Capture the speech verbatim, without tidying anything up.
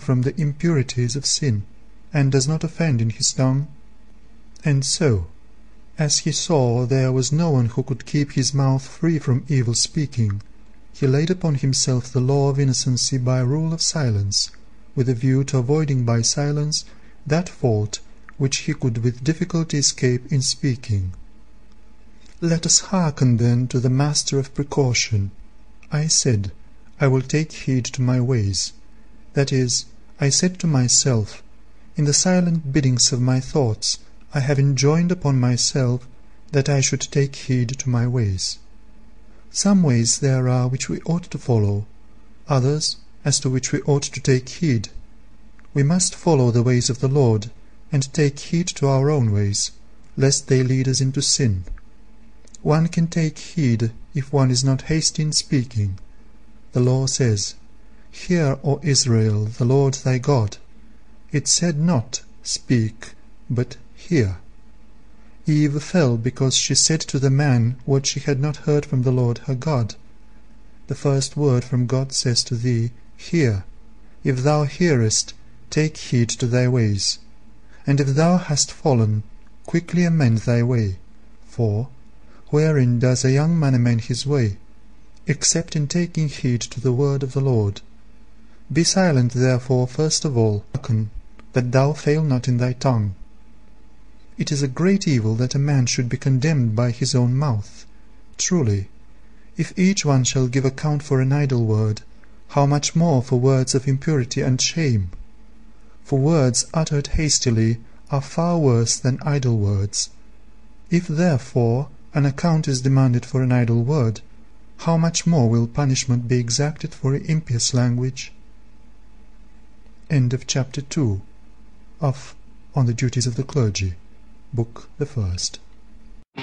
from the impurities of sin, and does not offend in his tongue? And so, as he saw there was no one who could keep his mouth free from evil speaking, he laid upon himself the law of innocency by rule of silence, with a view to avoiding by silence that fault which he could with difficulty escape in speaking. Let us hearken then to the master of precaution. I said, I will take heed to my ways. That is, I said to myself, in the silent biddings of my thoughts, I have enjoined upon myself that I should take heed to my ways. Some ways there are which we ought to follow, others as to which we ought to take heed. We must follow the ways of the Lord, and take heed to our own ways, lest they lead us into sin. One can take heed if one is not hasty in speaking. The law says, Hear, O Israel, the Lord thy God. It said not, Speak, but hear. Eve fell because she said to the man what she had not heard from the Lord her God. The first word from God says to thee, Hear. If thou hearest, take heed to thy ways. And if thou hast fallen, quickly amend thy way. For, wherein does a young man amend his way, except in taking heed to the word of the Lord? Be silent therefore first of all, hearken, that thou fail not in thy tongue. It is a great evil that a man should be condemned by his own mouth. Truly, if each one shall give account for an idle word, how much more for words of impurity and shame? For words uttered hastily are far worse than idle words. If therefore an account is demanded for an idle word, how much more will punishment be exacted for impious language? End of chapter two of On the Duties of the Clergy, Book the First.